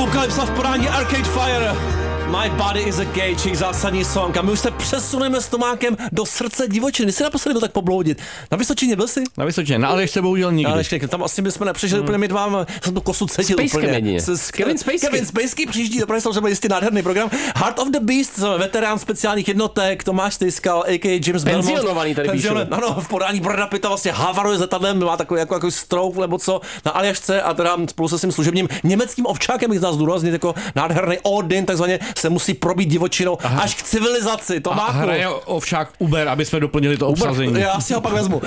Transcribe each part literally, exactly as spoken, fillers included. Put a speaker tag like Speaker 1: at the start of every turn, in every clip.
Speaker 1: Apokalypsa v podání Arcade Fire. My Body is a Cage, jejich zásadní song. A my už se přesuneme s Tomákem do srdce divočiny. Jsi naposledy byl tak pobloudit. Na Vysočině byl jsi?
Speaker 2: Na Vysočině, na Alešce bohužel nikdy.
Speaker 1: Na Alešce, tam asi bychom nepřežili hmm. úplně, my dva, jsem tu kosu cítil úplně. S
Speaker 2: Kevin Spacey.
Speaker 1: Kevin Spacey přijíždí, to právě byl jistý nádherný program. Heart of the Beast, veterán speciálních jednotek, Tomáš Stejskal, a k a. James Belmont.
Speaker 2: Penzionovaný tady píšu.
Speaker 1: Ano, v podání Brada Pitta vlastně havaruje s letadlem, má takový jako, jako stroke nebo co na Aljašce a teda spolu se svým služebním německým ovčákem, bych nás zdůraznit, jako nádherný Odin, takzvaně se musí probít divočinou Aha. až k civilizaci. Tomáku.
Speaker 2: A hraje ovšák Uber, aby jsme doplnili to obsazení.
Speaker 1: Já si ho pak vezmu.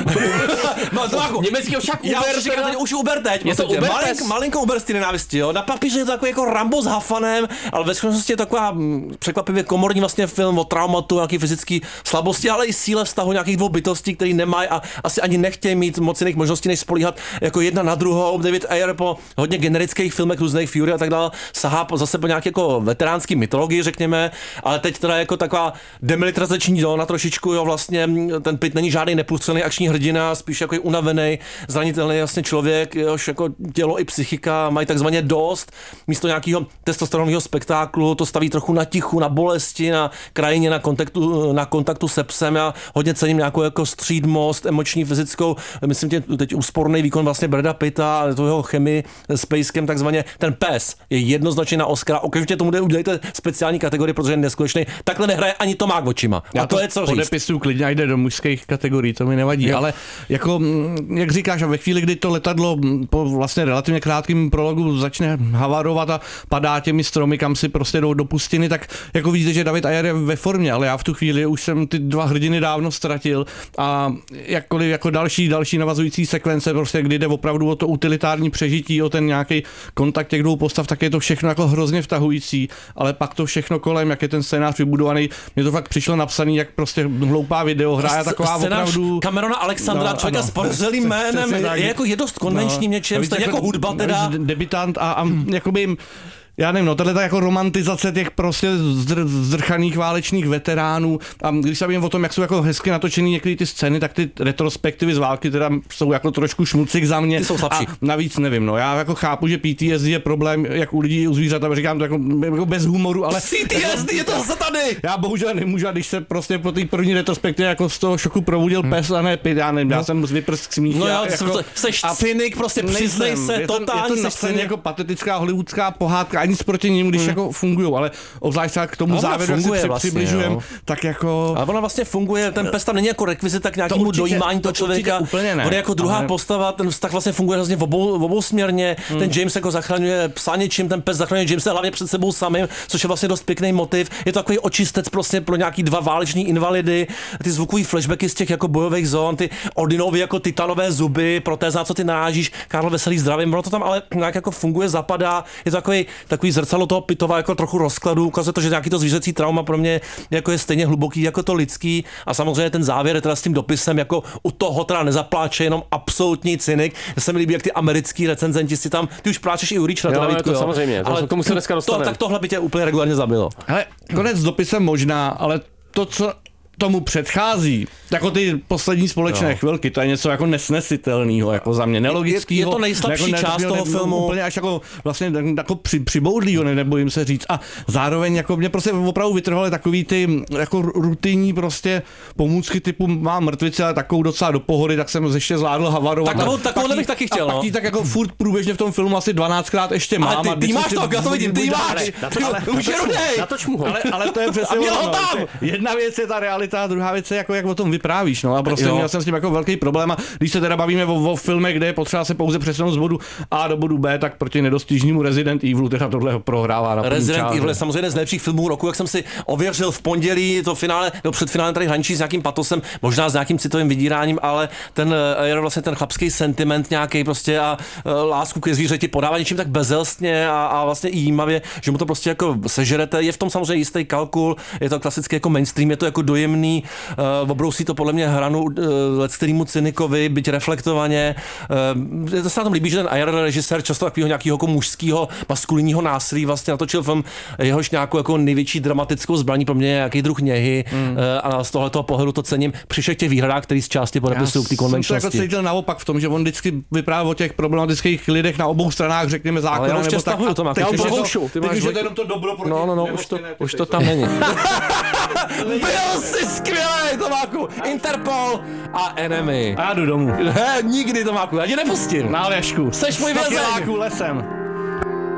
Speaker 1: No, Tomáku.
Speaker 2: Německý ovšák Uber.
Speaker 1: Já říkám, teď už Uber teď.
Speaker 2: Je to Uber
Speaker 1: Malink, malinko Uber z té nenávisti, jo. Na papíře je to takový jako Rambo s Hafanem, ale ve skutečnosti je taková hm, překvapivě komorní vlastně film o traumatu, nějaký fyzický slabosti, ale i síle vztahu nějakých dvou bytostí, který nemají a asi ani nechtějí mít moc jiných možností, než spolíhat jako jedna na druhou. David Ayer po hodně generických filmech různých Fury a tak dále sahá zase po nějaké jako veteránský mytologii, řekněme, ale teď teda jako taková demilitarizační zóna trošičku, jo, vlastně ten Pitt není žádný neprůstřelný akční hrdina, spíš jako unavený, zranitelný vlastně člověk, jehož jako tělo i psychika mají takzvaně dost, místo nějakého testosteronového spektáklu to staví trochu na tichu, na bolesti, na krajině, na kontaktu, na kontaktu se psem. Já hodně cením nějakou jako střídmost, emoční, fyzickou, myslím tě teď úsporný výkon vlastně Brada Pitta a toho chemii s Pejskem, takzvaně ten pes je jednoznačně na Oscara, okamžitě tomu udělejte speciální kategorii, protože je neskutečný. Takhle nehraje ani Tomák očima. A
Speaker 2: já
Speaker 1: to, to je co říct.
Speaker 2: Podepisuju klidně, jde do mužských kategorií, to mi nevadí, jo. Ale jako, jak říkáš, a ve chvíli, kdy to letadlo po vlastně relativně krátkém prologu začne havarovat a padá těmi stromy, kam si prostě jdou do pustiny, tak jako vidíte, že David Ayer je ve formě, ale já v tu chvíli už jsem ty dva hrdiny dávno ztratil a jakkoliv jako další, další navazující sekvence, prostě kdy jde opravdu o to utilitární přežití, o ten nějaký kontakt těch dvou postav, tak je to všechno jako hrozně vtahující, ale pak to všechno kolem, jak je ten scénář vybudovaný, mně to fakt přišlo napsaný, jak prostě hloupá videohra, taková opravdu
Speaker 1: Camerona Alexandra, no, člověka s podezřelým jménem, je jako je dost konvenční no, něčem, stejně jako, jako hudba teda.
Speaker 2: Debitant a, a hmm. jakoby já nevím, no, tato jako romantizace těch prostě zdr, zdrchaných válečných veteránů a když se bavím o tom, jak jsou jako hezky natočený některé ty scény, tak ty retrospektivy z války teda jsou jako trošku šmucik za mě.
Speaker 1: Ty jsou slabší.
Speaker 2: A navíc nevím, no, já jako chápu, že P T S D je problém jak u lidí, u zvířat, a říkám to jako, jako bez humoru, ale
Speaker 1: P T S D je to zase tady.
Speaker 2: Já bohužel nemůžu, když se prostě po té první retrospektivě jako z toho šoku probudil hmm. pes a ne Pitt, já nevím, no. Já jsem z vyprsk smích.
Speaker 1: No jo,
Speaker 2: jako,
Speaker 1: seš cynik, prostě přiznej se, totální
Speaker 2: seš cynik. Jako patetická hollywoodská pohádka, ani proti ním, když hmm. jako fungujou, ale obzvlášť k tomu závěru, jak si při, vlastně, přibližujeme, tak jako...
Speaker 1: Ale ona vlastně funguje, ten pes tam není jako rekvizita k nějakému dojímání toho člověka.
Speaker 2: Úplně ne.
Speaker 1: On je jako druhá
Speaker 2: ale...
Speaker 1: postava, ten vztah vlastně funguje vlastně v obou, v obou směrně. Hmm. Ten James jako zachraňuje psa něčím, ten pes zachraňuje Jamese hlavně před sebou samým, což je vlastně dost pěkný motiv. Je to takový očistec prostě pro nějaký dva váleční invalidy, ty zvukové flashbacky z těch jako bojových zón, ty Odinovy jako titanové zuby, protéza, co ty narážíš, Karl Veselý zdravím, ono to tam ale nějak jako funguje, zapadá. Je to takový takový zrcadlo toho Pittova jako trochu rozkladu, ukazuje to, že nějaký to zvířecí trauma pro mě jako je stejně hluboký jako to lidský a samozřejmě ten závěr je teda s tím dopisem jako u toho teda nezapláče jenom absolutní cynik. Se mi líbí, jak ty americký recenzenti si tam, ty už pláčeš i u Reach na to Davidku,
Speaker 3: to samozřejmě, to, ale tomu se dneska dostaneme.
Speaker 1: To, tak tohle by tě úplně regulárně zabilo.
Speaker 2: Hele, konec s dopisem možná, ale to, co tomu předchází, jako ty poslední společné no. chvilky, to je něco jako nesnesitelného, jako za mě nelogického.
Speaker 1: Je, je to nejslabší
Speaker 2: jako,
Speaker 1: část ne, toho ne, filmu.
Speaker 2: Úplně až jako vlastně jako při, přiboudlýho, ne, nebojím se říct. A zároveň jako mě prostě opravdu vytrvaly takový ty jako rutinní prostě pomůcky typu mám mrtvici, ale takovou docela do pohody, tak jsem ještě zvládl havarovat.
Speaker 1: Tak takovou bych taky chtěl.
Speaker 2: A
Speaker 1: no.
Speaker 2: pak tak jako furt průběžně v tom filmu asi dvanáctkrát ještě mám.
Speaker 1: Ale ty, ty máš to, já to vidím, ty máš.
Speaker 2: Už je rudej. Ale to je přesně ono. Jedna věc je ta realita, druhá věc je jako jak o tom vyprávíš, no a prostě jo. Měl jsem s tím jako velký problém a když se teda bavíme o, o filmech, kde je potřeba se pouze přesunout z bodu A do bodu B, tak proti nedostižnému Resident Evilu teda tohle prohrává na
Speaker 1: Resident Evil je samozřejmě z nejlepších filmů roku, jak jsem si ověřil v pondělí, to finále, no před finále tady hraničí s nějakým patosem, možná s nějakým citovým vydíráním, ale ten je vlastně ten chlapský sentiment nějaký prostě a lásku ke zvířeti podává něčím tak bezelstně a, a vlastně i jímavě, že mu to prostě jako sežerete. Je v tom samozřejmě jistý kalkul, je to klasický jako mainstream, je to jako dojemný příjemný, uh, obrousí to podle mě hranu uh, let kterýmu cynikovi, byť reflektovaně. Uh, to se na tom líbí, že ten Ayer, režisér často takového nějakého jako mužského, maskulinního násilí vlastně natočil film, jehož nějakou jako největší dramatickou zbraní pro mě je jaký druh něhy mm. uh, a z tohoto pohledu to cením při všech těch výhradách, který z části podepisují k té konvenčnosti.
Speaker 2: Já jsem to jako cítil naopak v tom, že on vždycky vyprávěl o těch problematických lidech na obou stranách, řekněme zákona,
Speaker 1: ale já už
Speaker 2: nebo
Speaker 1: stahuju,
Speaker 2: tak.
Speaker 1: To má,
Speaker 3: já už
Speaker 1: to,
Speaker 3: ty máš
Speaker 2: jenom to dobro proti.
Speaker 1: No, no, no, už to, už to tam není. Byl jsi skvělej, Tomáku! Interpol a Enemy.
Speaker 2: A já jdu domů.
Speaker 1: He, nikdy, Tomáku, já tě nepustím.
Speaker 2: Na Aljašku.
Speaker 1: Seš můj
Speaker 2: vězeň.
Speaker 1: lesem.